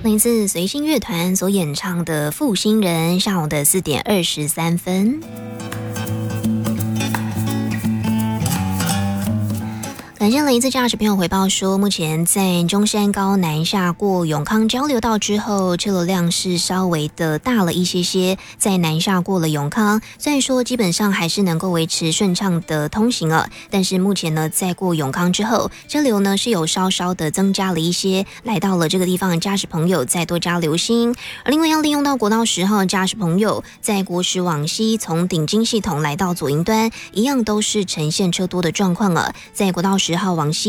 来自随心乐团所演唱的《负心人》，上午的4点23分。感谢来自驾驶朋友回报说，目前在中山高南下过永康交流道之后，车流量是稍微的大了一些，在南下过了永康，虽然说基本上还是能够维持顺畅的通行了，但是目前呢，在过永康之后，车流呢是有稍稍的增加了一些，来到了这个地方的驾驶朋友再多加留心。而另外要利用到国道10号驾驶朋友，在国10往西从顶金系统来到左营端，一样都是呈现车多的状况了，在国道10号往西